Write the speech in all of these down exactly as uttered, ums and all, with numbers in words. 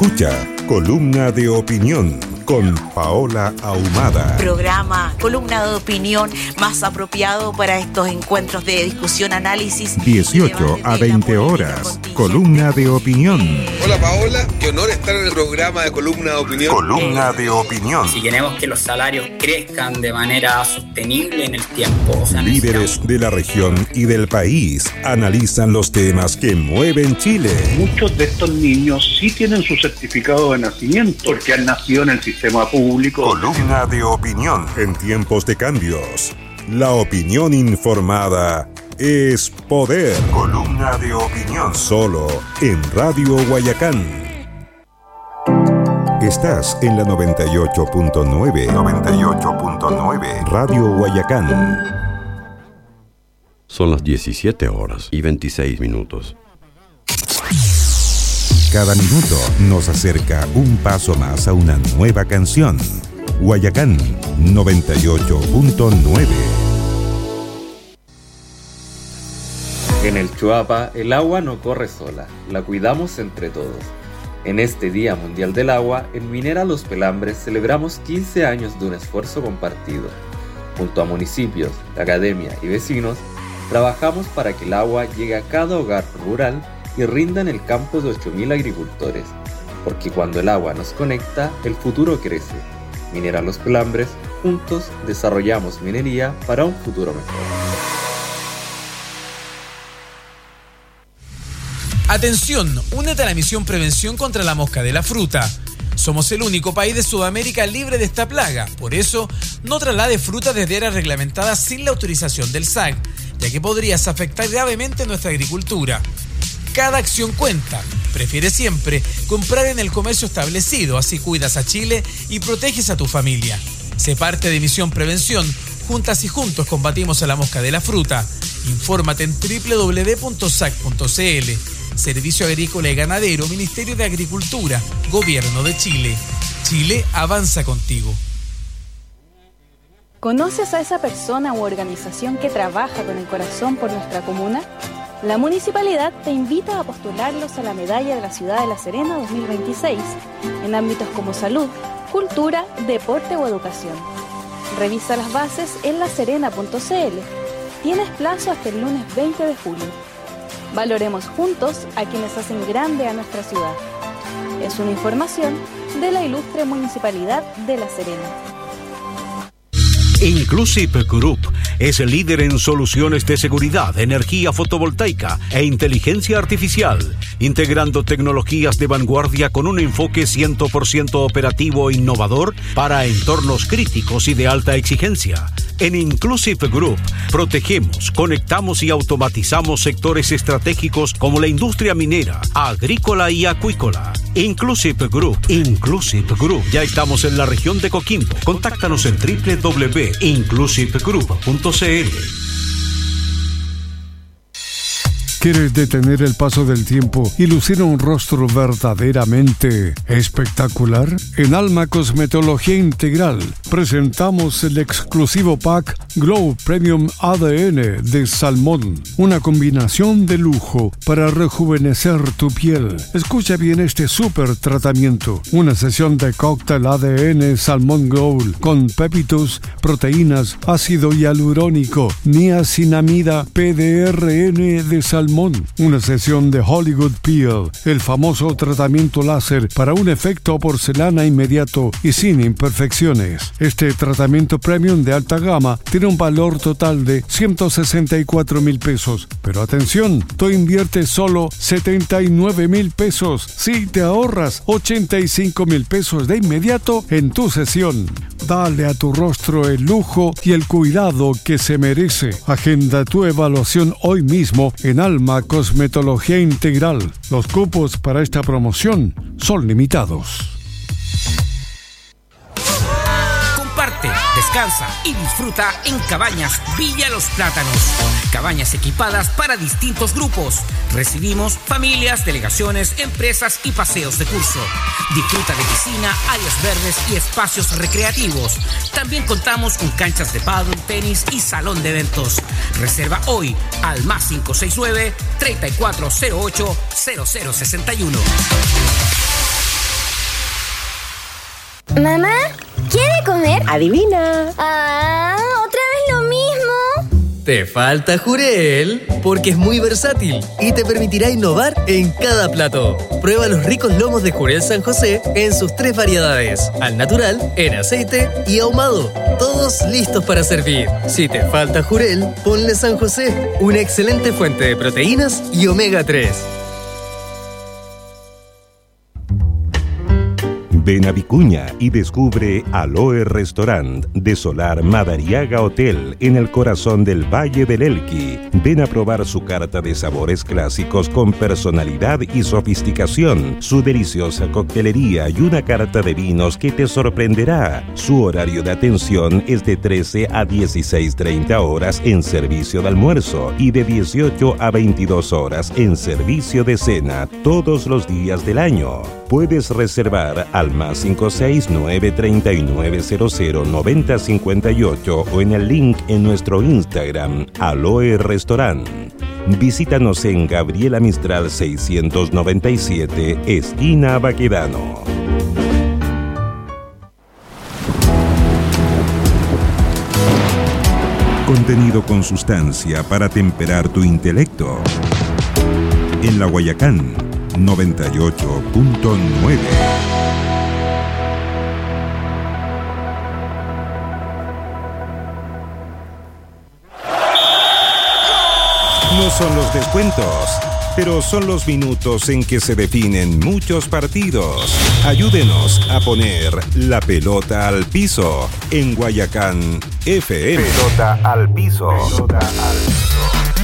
Escucha Columna de Opinión con Paola Ahumada. Programa, columna de opinión más apropiado para estos encuentros de discusión, análisis. dieciocho a veinte horas. Columna de Opinión. Hola Paola, qué honor estar en el programa de Columna de Opinión. Columna de Opinión. Si queremos que los salarios crezcan de manera sostenible en el tiempo. O sea, Líderes de la región y del país analizan los temas que mueven Chile. Muchos de estos niños sí tienen su certificado de nacimiento porque han nacido en el sistema público. Columna de Opinión. En tiempos de cambios, la opinión informada es poder. Columna de Opinión. Solo en Radio Guayacán. Estás en la noventa y ocho punto nueve. noventa y ocho punto nueve. Radio Guayacán. Son las diecisiete horas y veintiséis minutos. Cada minuto nos acerca un paso más a una nueva canción. Guayacán noventa y ocho punto nueve. En el Chuapa, el agua no corre sola, la cuidamos entre todos. En este Día Mundial del Agua, en Minera Los Pelambres celebramos quince años de un esfuerzo compartido. Junto a municipios, academia y vecinos, trabajamos para que el agua llegue a cada hogar rural y rinda en el campo de ocho mil agricultores, porque cuando el agua nos conecta, el futuro crece. Minera Los Pelambres, juntos desarrollamos minería para un futuro mejor. Atención, únete a la misión Prevención contra la Mosca de la Fruta. Somos el único país de Sudamérica libre de esta plaga, por eso no traslade fruta desde áreas reglamentadas sin la autorización del S A C, ya que podrías afectar gravemente nuestra agricultura. Cada acción cuenta. Prefiere siempre comprar en el comercio establecido, así cuidas a Chile y proteges a tu familia. Sé parte de Misión Prevención. Juntas y juntos combatimos a la mosca de la fruta. Infórmate en doble u doble u doble u punto s a c punto c l. Servicio Agrícola y Ganadero, Ministerio de Agricultura, Gobierno de Chile. Chile avanza contigo. ¿Conoces a esa persona u organización que trabaja con el corazón por nuestra comuna? La municipalidad te invita a postularlos a la Medalla de la Ciudad de La Serena dos mil veintiséis en ámbitos como salud, cultura, deporte o educación. Revisa las bases en la serena punto c l. Tienes plazo hasta el lunes veinte de julio. Valoremos juntos a quienes hacen grande a nuestra ciudad. Es una información de la ilustre Municipalidad de La Serena. Inclusive Group es el líder en soluciones de seguridad, energía fotovoltaica e inteligencia artificial, integrando tecnologías de vanguardia con un enfoque cien por ciento operativo e innovador para entornos críticos y de alta exigencia. En Inclusive Group protegemos, conectamos y automatizamos sectores estratégicos como la industria minera, agrícola y acuícola. Inclusive Group, Inclusive Group. Ya estamos en la región de Coquimbo. Contáctanos en doble u doble u doble u punto inclusive group punto c l. ¿Quieres detener el paso del tiempo y lucir un rostro verdaderamente espectacular? En Alma Cosmetología Integral presentamos el exclusivo pack Glow Premium A D N de salmón, una combinación de lujo para rejuvenecer tu piel. Escucha bien este super tratamiento, una sesión de cóctel A D N Salmón Glow con pepitos, proteínas, ácido hialurónico, niacinamida, P D R N de salmón, una sesión de Hollywood Peel, el famoso tratamiento láser para un efecto porcelana inmediato y sin imperfecciones. Este tratamiento premium de alta gama tiene un valor total de ciento sesenta y cuatro mil pesos. Pero atención, tú inviertes solo setenta y nueve mil pesos. Sí, te ahorras ochenta y cinco mil pesos de inmediato en tu sesión. Dale a tu rostro el lujo y el cuidado que se merece. Agenda tu evaluación hoy mismo en Alma Cosmetología Integral. Los cupos para esta promoción son limitados. Comparte, descansa y disfruta en Cabañas Villa Los Plátanos. Cabañas equipadas para distintos grupos. Recibimos familias, delegaciones, empresas y paseos de curso. Disfruta de piscina, áreas verdes y espacios recreativos. También contamos con canchas de pádel, tenis y salón de eventos. Reserva hoy al más cinco seis nueve, treinta y cuatro cero ocho, cero cero sesenta y uno. Mamá, ¿quiere comer? Adivina. Ah, ¿otra vez lo mismo? Te falta Jurel, porque es muy versátil y te permitirá innovar en cada plato. Prueba los ricos lomos de Jurel San José en sus tres variedades: al natural, en aceite y ahumado. Todos listos para servir. Si te falta Jurel, ponle San José, una excelente fuente de proteínas y omega tres. Ven a Vicuña y descubre Aloe Restaurant de Solar Madariaga Hotel en el corazón del Valle del Elqui. Ven a probar su carta de sabores clásicos con personalidad y sofisticación, su deliciosa coctelería y una carta de vinos que te sorprenderá. Su horario de atención es de trece a dieciséis treinta horas en servicio de almuerzo y de dieciocho a veintidós horas en servicio de cena todos los días del año. Puedes reservar al más cinco seis nueve tres nueve cero cero nueve cero cinco ocho o en el link en nuestro Instagram, Aloe Restaurant. Visítanos en Gabriela Mistral seiscientos noventa y siete, esquina Baquedano. Contenido con sustancia para temperar tu intelecto. En La Guayacán, noventa y ocho punto nueve. No son los descuentos, pero son los minutos en que se definen muchos partidos. Ayúdenos a poner la pelota al piso en Guayacán F M. Pelota al piso. Pelota al piso.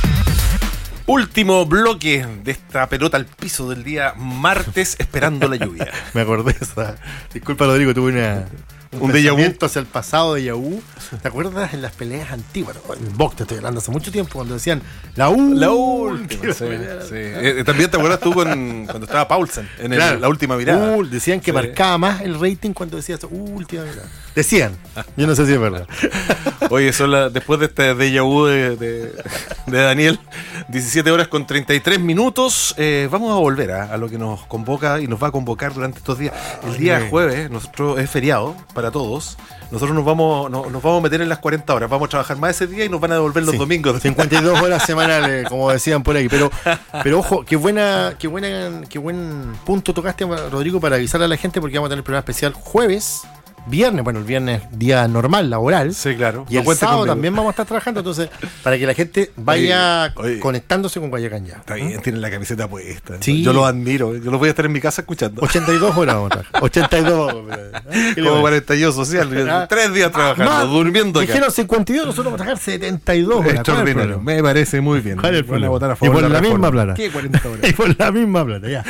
Último bloque de esta pelota al piso del día martes, esperando la lluvia. Me acordé de esa. Disculpa, Rodrigo, tuve una, un, un déjà vu hacia el pasado de Yahoo. ¿Te acuerdas en las peleas antiguas? En el box te estoy hablando hace mucho tiempo, cuando decían la U. La última. Sí, sí. Eh, también te acuerdas tú con, cuando estaba Paulsen en el, claro, la última mirada. Uh, decían que sí, marcaba más el rating cuando decías última mirada. Decían. Yo no sé si es verdad. Oye, son la, después de este déjà vu de, de, de Daniel, diecisiete horas con treinta y tres minutos. Eh, vamos a volver a, a lo que nos convoca y nos va a convocar durante estos días. El día okay. jueves, nosotros es feriado para todos. Nosotros nos vamos, nos, nos vamos a meter en las cuarenta horas. Vamos a trabajar más ese día y nos van a devolver los sí, domingos. cincuenta y dos horas semanales, como decían por ahí. Pero, pero ojo, qué buena, qué buena, qué buen punto tocaste, Rodrigo, para avisarle a la gente, porque vamos a tener el programa especial jueves. Viernes, bueno, el viernes día normal, laboral. Sí, claro. Y no el sábado conmigo. También vamos a estar trabajando, entonces, para que la gente vaya oye, oye, conectándose con Guayacán ya. Está bien, ¿eh? Tienen la camiseta puesta. Sí. Yo los admiro. Yo los voy a estar en mi casa escuchando. ochenta y dos horas vamos a trabajar. ochenta y dos. Como para el estallido social. ¿Ah? Tres días trabajando, ah, durmiendo acá. Dijeron cincuenta y dos, nosotros vamos a trabajar setenta y dos horas. Extraordinario. Me parece muy bien. ¿Cuál es el problema? Votar a favor y por la, la misma plata. ¿Qué cuarenta horas? Y por la misma plata, ya.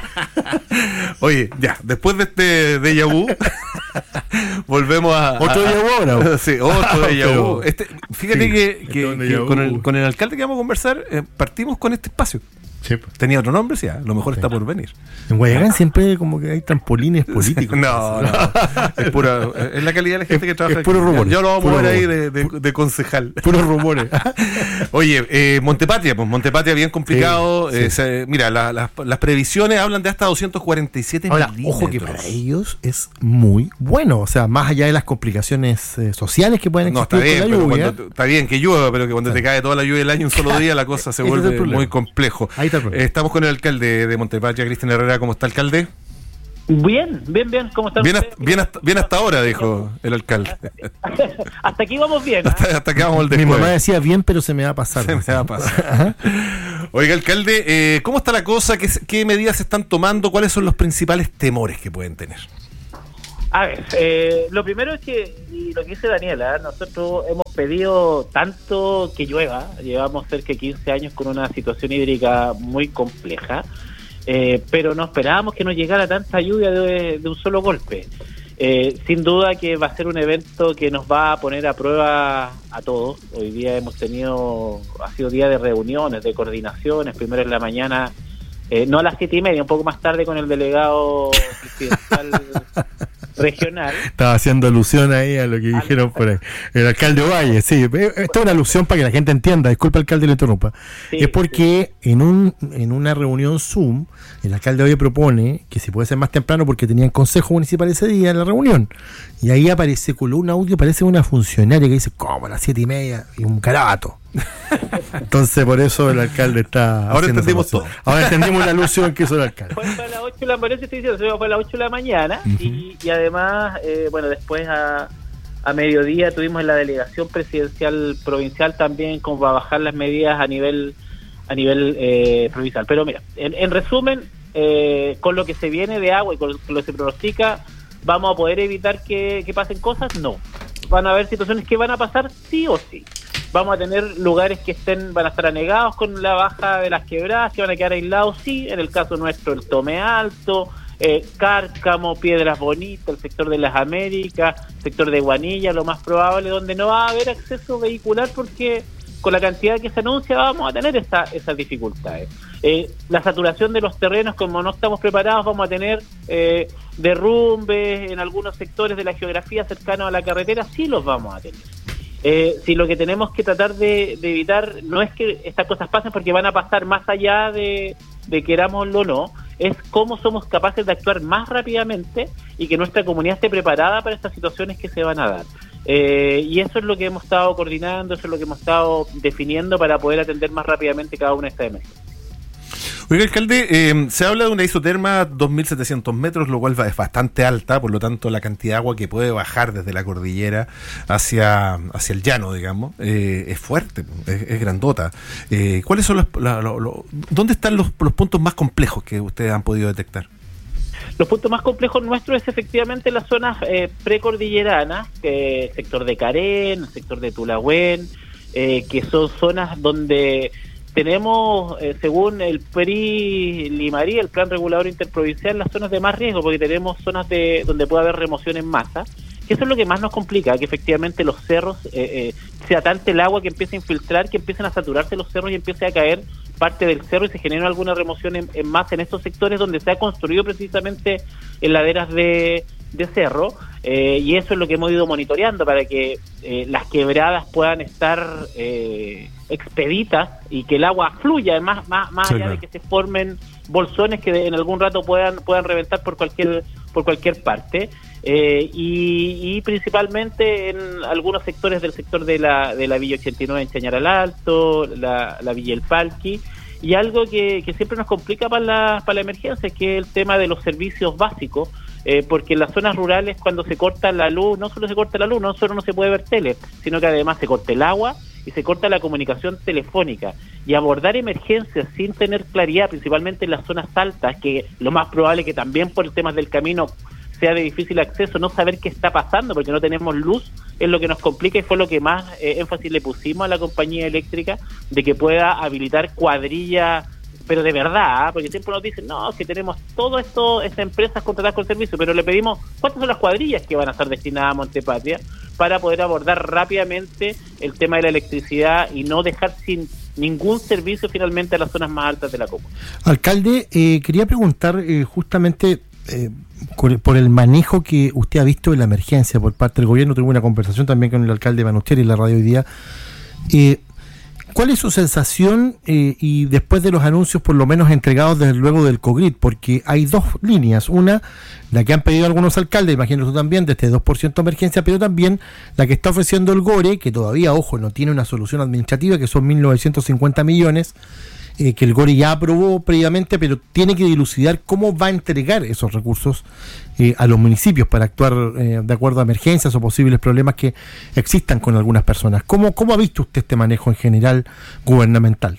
Oye, ya, después de este déjà vu, volvemos a, otro déjà vu ahora. Sí, otro déjà vu. Este, fíjate sí, que, que, que con, el, con el alcalde que vamos a conversar, eh, partimos con este espacio. Sí. Tenía otro nombre, sí, a lo mejor sí. Está por venir. En Guayacán siempre como que hay trampolines políticos. No, no, es pura, es la calidad de la gente que trabaja. Es puro rumor. Yo lo vamos a mover ahí de, de, de concejal. Puros rumores. Oye, eh, Montepatria, pues Montepatria bien complicado. Sí, eh, sí. Se, mira, la, la, las previsiones hablan de hasta doscientos cuarenta y siete Ahora, milímetros. Ojo que para ellos es muy bueno. O sea, más allá de las complicaciones eh, sociales que pueden existir no, está bien, con la lluvia. Cuando, está bien que llueva, pero que cuando claro. te cae toda la lluvia del año un solo día, la cosa se vuelve muy complejo. Ahí está el problema. Eh, estamos con el alcalde de Montepatria, Cristian Herrera. ¿Cómo está, alcalde? Bien, bien, bien. ¿Cómo están bien, hasta, bien, hasta, bien hasta ahora, dijo el alcalde. Hasta aquí vamos bien. ¿eh? Hasta, hasta aquí vamos el después. Mi mamá decía bien, pero se me va a pasar. Se me va a pasar. Oiga, alcalde, eh, ¿cómo está la cosa? ¿Qué, ¿Qué medidas se están tomando? ¿Cuáles son los principales temores que pueden tener? A ver, eh, lo primero es que, y lo que dice Daniela, nosotros hemos pedido tanto que llueva, llevamos cerca de quince años con una situación hídrica muy compleja, eh, pero no esperábamos que nos llegara tanta lluvia de, de un solo golpe. Eh, sin duda que va a ser un evento que nos va a poner a prueba a todos. Hoy día hemos tenido, ha sido día de reuniones, de coordinaciones, primero en la mañana, eh, no a las siete y media, un poco más tarde con el delegado presidencial regional. Estaba haciendo alusión ahí a lo que dijeron por ahí. El alcalde Ovalle, sí. Esto es una alusión para que la gente entienda. Disculpa, alcalde, le interrumpa. Sí, es porque sí. en un en una reunión Zoom, el alcalde Ovalle propone que se puede ser más temprano porque tenían consejo municipal ese día en la reunión. Y ahí aparece, coló un audio, parece una funcionaria que dice, ¿cómo a las siete y media? Y un carabato. Entonces, por eso el alcalde está. Ahora entendimos todo. Ahora entendimos la alusión que hizo el alcalde. Fue a las ocho de la mañana, estoy diciendo, fue a las ocho de la mañana. Uh-huh. y, y además, eh, bueno, después a, a mediodía tuvimos la delegación presidencial provincial también, como para bajar las medidas a nivel a nivel eh, provincial. Pero mira, en, en resumen, eh, con lo que se viene de agua y con lo que se pronostica, ¿vamos a poder evitar que, que pasen cosas? No. Van a haber situaciones que van a pasar sí o sí. Vamos a tener lugares que estén van a estar anegados con la baja de las quebradas, que van a quedar aislados, sí, en el caso nuestro el Tome Alto, eh, Cárcamo, Piedras Bonitas, el sector de las Américas, sector de Guanilla, lo más probable, donde no va a haber acceso vehicular porque con la cantidad que se anuncia vamos a tener esa, esas dificultades. Eh, la saturación de los terrenos, como no estamos preparados, vamos a tener eh, derrumbes en algunos sectores de la geografía cercanos a la carretera, sí los vamos a tener. Eh, si lo que tenemos que tratar de, de evitar no es que estas cosas pasen porque van a pasar más allá de, de querámoslo o no, es cómo somos capaces de actuar más rápidamente y que nuestra comunidad esté preparada para estas situaciones que se van a dar. Eh, y eso es lo que hemos estado coordinando, eso es lo que hemos estado definiendo para poder atender más rápidamente cada una de estas emergencias. Oiga, alcalde, eh, se habla de una isoterma dos mil setecientos metros, lo cual es bastante alta, por lo tanto la cantidad de agua que puede bajar desde la cordillera hacia, hacia el llano, digamos, eh, es fuerte, es, es grandota. Eh, ¿Cuáles son los, la, lo, lo, dónde están los, los puntos más complejos que ustedes han podido detectar? Los puntos más complejos nuestros es efectivamente las zonas eh, precordilleranas, eh, sector de Carén, el sector de Tulahuen, eh, que son zonas donde tenemos, eh, según el P R I Limarí, el Plan Regulador Interprovincial, las zonas de más riesgo, porque tenemos zonas de donde puede haber remoción en masa, que eso es lo que más nos complica, que efectivamente los cerros, eh, eh, sea tanta el agua que empiece a infiltrar, que empiecen a saturarse los cerros y empiece a caer parte del cerro y se genera alguna remoción en, en masa en estos sectores donde se ha construido precisamente en laderas de, de cerro, eh, y eso es lo que hemos ido monitoreando para que eh, las quebradas puedan estar eh, expeditas y que el agua fluya, más, más, más sí, allá claro. de que se formen bolsones que de, en algún rato puedan puedan reventar por cualquier por cualquier parte. Eh, y, y principalmente en algunos sectores del sector de la de la Villa ochenta y nueve en Chañaral Alto, la, la Villa El Palqui, y algo que, que siempre nos complica para la, para la emergencia es que es el tema de los servicios básicos, eh, porque en las zonas rurales cuando se corta la luz, no solo se corta la luz, no solo no se puede ver tele, sino que además se corta el agua y se corta la comunicación telefónica, y abordar emergencias sin tener claridad, principalmente en las zonas altas, que lo más probable que también por temas del camino sea de difícil acceso, no saber qué está pasando porque no tenemos luz, es lo que nos complica y fue lo que más eh, énfasis le pusimos a la compañía eléctrica, de que pueda habilitar cuadrillas, pero de verdad, ¿eh? Porque siempre nos dicen, no, que tenemos todo esto, estas empresas contratadas con servicio, pero le pedimos cuántas son las cuadrillas que van a estar destinadas a Montepatria para poder abordar rápidamente el tema de la electricidad y no dejar sin ningún servicio finalmente a las zonas más altas de la comuna. Alcalde, eh, quería preguntar eh, justamente eh, por el manejo que usted ha visto de la emergencia por parte del gobierno. Tuve una conversación también con el alcalde Manustieri en la radio hoy día. Eh, ¿Cuál es su sensación eh, y después de los anuncios por lo menos entregados desde luego del COGRID? Porque hay dos líneas, una, la que han pedido algunos alcaldes, imagino tú también, de este dos por ciento de emergencia, pero también la que está ofreciendo el GORE, que todavía, ojo, no tiene una solución administrativa, que son mil novecientos cincuenta millones, eh, que el GORE ya aprobó previamente, pero tiene que dilucidar cómo va a entregar esos recursos eh, a los municipios para actuar eh, de acuerdo a emergencias o posibles problemas que existan con algunas personas. ¿Cómo, cómo ha visto usted este manejo en general gubernamental?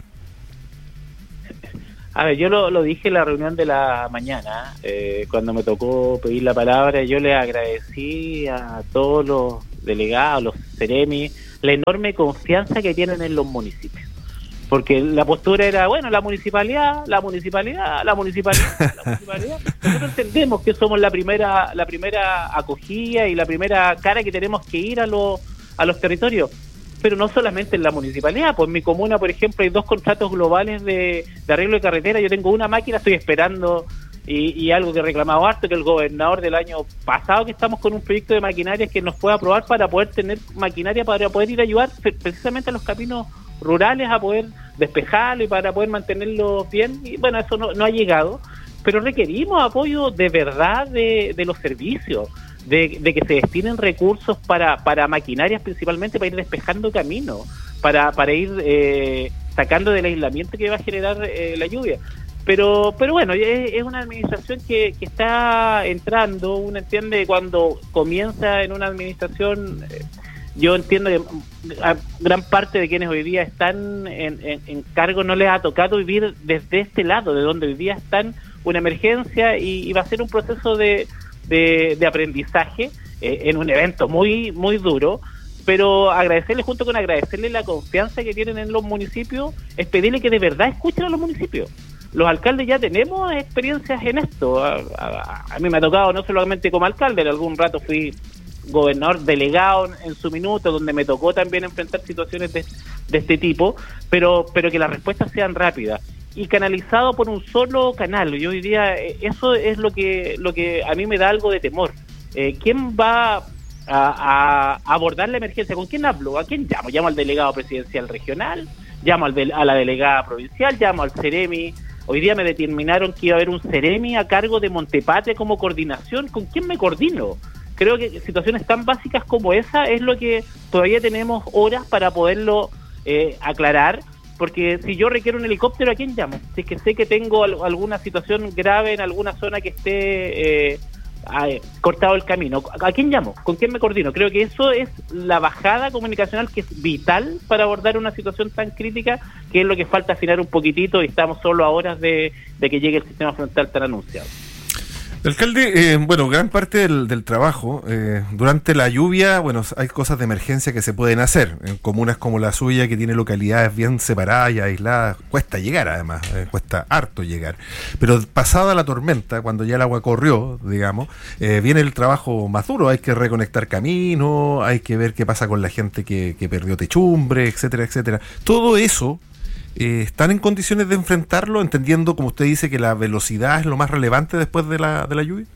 A ver, yo lo, lo dije en la reunión de la mañana, eh, cuando me tocó pedir la palabra, yo le agradecí a todos los delegados, los seremi, la enorme confianza que tienen en los municipios. Porque la postura era, bueno, la municipalidad, la municipalidad, la municipalidad, la municipalidad. Nosotros entendemos que somos la primera la primera acogida y la primera cara que tenemos que ir a, los a los territorios. Pero no solamente en la municipalidad, pues en mi comuna, por ejemplo, hay dos contratos globales de, de arreglo de carretera. Yo tengo una máquina, estoy esperando y, y algo que reclamaba harto, que el gobernador del año pasado, que estamos con un proyecto de maquinaria que nos pueda aprobar para poder tener maquinaria, para poder ir a ayudar precisamente a los caminos rurales, a poder despejarlo y para poder mantenerlos bien. Y bueno, eso no, no ha llegado, pero requerimos apoyo de verdad de, de los servicios, de, de que se destinen recursos para, para maquinarias, principalmente para ir despejando caminos, para, para ir eh, sacando del aislamiento que va a generar eh, la lluvia. Pero pero bueno, es, es una administración que, que está entrando. Uno entiende cuando comienza en una administración, eh, yo entiendo que a gran parte de quienes hoy día están en, en, en cargo no les ha tocado vivir desde este lado, de donde hoy día están una emergencia, y, y va a ser un proceso de, de, de aprendizaje eh, en un evento muy muy duro. Pero agradecerle, junto con agradecerle la confianza que tienen en los municipios, es pedirle que de verdad escuchen a los municipios. Los alcaldes ya tenemos experiencias en esto. A, a, a mí me ha tocado no solamente como alcalde, en algún rato fui gobernador delegado en, en su minuto, donde me tocó también enfrentar situaciones de, de este tipo, pero pero que las respuestas sean rápidas y canalizado por un solo canal. Y hoy día eso es lo que lo que a mí me da algo de temor. Eh, ¿Quién va a, a abordar la emergencia? ¿Con quién hablo? ¿A quién llamo? ¿Llamo al delegado presidencial regional? ¿Llamo al de, a la delegada provincial? ¿Llamo al Ceremi? Hoy día me determinaron que iba a haber un Ceremi a cargo de Montepatria como coordinación. ¿Con quién me coordino? Creo que situaciones tan básicas como esa es lo que todavía tenemos horas para poderlo eh, aclarar, porque si yo requiero un helicóptero, ¿a quién llamo? Si es que sé que tengo al- alguna situación grave en alguna zona que esté eh, eh, cortado el camino, ¿a quién llamo? ¿Con quién me coordino? Creo que eso es la bajada comunicacional que es vital para abordar una situación tan crítica, que es lo que falta afinar un poquitito, y estamos solo a horas de, de que llegue el sistema frontal tan anunciado. Alcalde, eh, bueno, gran parte del, del trabajo, eh, durante la lluvia, bueno, hay cosas de emergencia que se pueden hacer. En comunas como la suya, que tiene localidades bien separadas y aisladas, cuesta llegar además, eh, cuesta harto llegar. Pero pasada la tormenta, cuando ya el agua corrió, digamos, eh, viene el trabajo más duro. Hay que reconectar caminos, hay que ver qué pasa con la gente que, que perdió techumbre, etcétera, etcétera. Todo eso, Eh, ¿están en condiciones de enfrentarlo, entendiendo, como usted dice, que la velocidad es lo más relevante después de la, de la lluvia?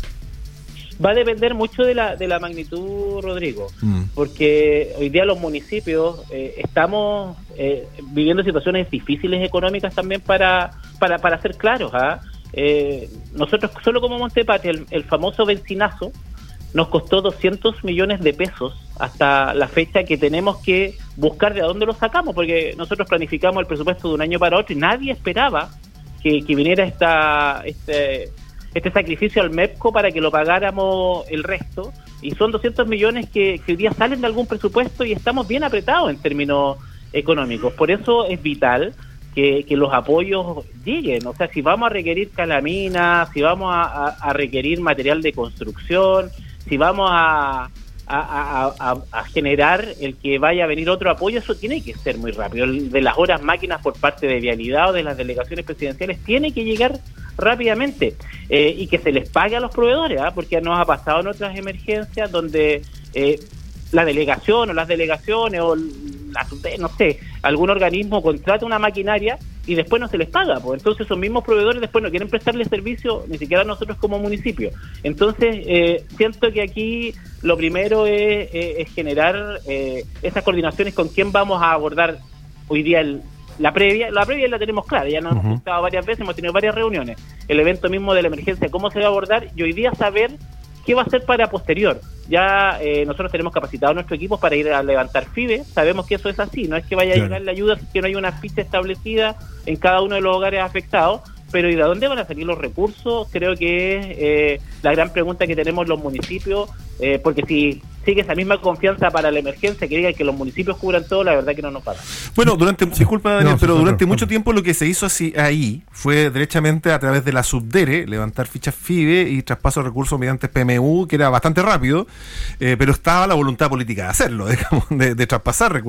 Va a depender mucho de la de la magnitud, Rodrigo, mm. porque hoy día los municipios eh, estamos eh, viviendo situaciones difíciles económicas también, para para, para ser claros. ¿ah? Eh, nosotros, solo como Montepatria, el, el famoso benzinazo nos costó doscientos millones de pesos hasta la fecha, que tenemos que buscar de dónde lo sacamos, porque nosotros planificamos el presupuesto de un año para otro y nadie esperaba que, que viniera esta este este sacrificio al MEPCO para que lo pagáramos el resto, y son doscientos millones que, que hoy día salen de algún presupuesto y estamos bien apretados en términos económicos. Por eso es vital que, que los apoyos lleguen. O sea, si vamos a requerir calaminas, si vamos a, a, a requerir material de construcción, si vamos a, a, a, a, a generar el que vaya a venir otro apoyo, eso tiene que ser muy rápido. El de las horas máquinas por parte de Vialidad o de las delegaciones presidenciales tiene que llegar rápidamente, eh, y que se les pague a los proveedores, ¿eh? Porque nos ha pasado en otras emergencias donde eh, la delegación o las delegaciones o la, no sé, algún organismo contrata una maquinaria y después no se les paga, pues entonces esos mismos proveedores después no quieren prestarle servicio ni siquiera a nosotros como municipio. Entonces eh, siento que aquí lo primero es, es, es generar eh, esas coordinaciones con quién vamos a abordar hoy día el, la previa. La previa la tenemos clara, ya nos uh-huh. hemos estado varias veces, hemos tenido varias reuniones, el evento mismo de la emergencia, cómo se va a abordar, y hoy día saber qué va a ser para posterior. Ya eh, nosotros tenemos capacitado a nuestro equipo para ir a levantar F I B E, sabemos que eso es así, no es que vaya a llegar la ayuda, que no hay una ficha establecida en cada uno de los hogares afectados, pero ¿y de dónde van a salir los recursos? Creo que es eh, la gran pregunta que tenemos los municipios, eh, porque si sigue esa misma confianza para la emergencia, que diga que los municipios cubran todo, la verdad que no nos pasa. Bueno, durante, disculpa Daniel, no, pero durante mucho tiempo lo que se hizo así ahí fue derechamente a través de la Subdere, levantar fichas F I B E y traspaso de recursos mediante P M U, que era bastante rápido, eh, pero estaba la voluntad política de hacerlo, digamos, de, de traspasar recursos.